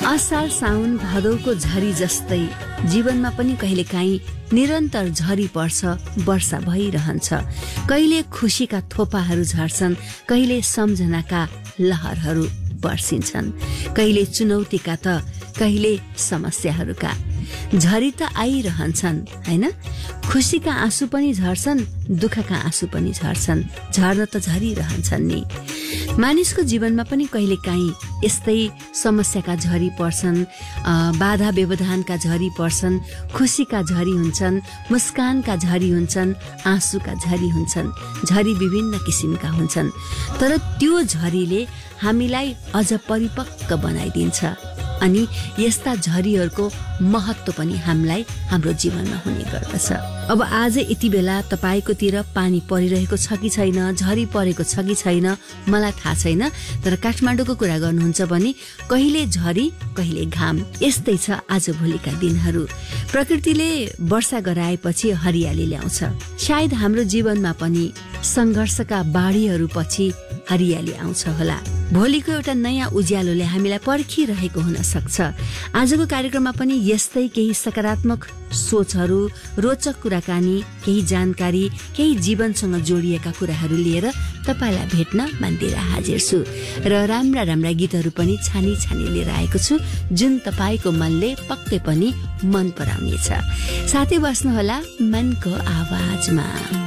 असार साउन भादौको झरी जस्तै जीवनमा पनि कहिलेकाहीँ निरन्तर झरी पर्छ, वर्षा भइरहन्छ। कहिले खुशीका थोपाहरू झर्छन्, कहिले सम्झनाका लहरहरू बर्सिन्छन्, कहिले चुनौतीका त कहिले समस्याहरूका। झरी त आइरहन्छन् हैन? खुशीका आँसु पनि झर्छन्, दुःखका आँसु पनि झर्छन्, झर्न त झरिरहन्छन् नि। मानिसको जीवनमा पनि कहिलेकाहीँ यस्तै समस्याका झरी पर्छन्, बाधा व्यवधानका झरी पर्छन्, खुशीका झरी हुन्छन्, मुस्कानका झरी हुन्छन्, आँसुका झरी हुन्छन्। झरी विभिन्न किसिमका हुन्छन्, तर त्यो झरीले हामीलाई अझ परिपक्व बनाइदिन्छ। अनि यस्ता झरीहरूको महत्व पनि हामीलाई हाम्रो जीवनमा हुने गर्दछ। अब आज यति बेला तपाईकोतिर पानी परिरहेको छ कि छैन, झरी परेको छ कि छैन, मलाई थाहा छैन। तर काठमाडौँको कुरा गर्नुहुन्छ भने कहिले झरी कहिले घाम, यस्तै छ आजभोलिका दिनहरू। प्रकृतिले वर्षा गराएपछि हरियाली ल्याउँछ। सायद हाम्रो जीवनमा पनि संघर्षका बाढीहरू पछि हरियाली आउँछ होला। भोलिको एउटा नयाँ उज्यालोले हामीलाई पर्खिरहेको हुन सक्छ। आजको कार्यक्रममा पनि यस्तै केही सकारात्मक सोचहरू, रोचक कुराकानी, केही जानकारी, केही जीवनसँग जोडिएका कुराहरू लिएर तपाईलाई भेट्न मन्दिर हाजिर छु र राम्रा राम्रा गीतहरू पनि छानी छानी लिएर आएको छु, जुन तपाईको मनले पक्कै पनि मन पराउनेछ। साथै बस्नुहोला मनको आवाजमा।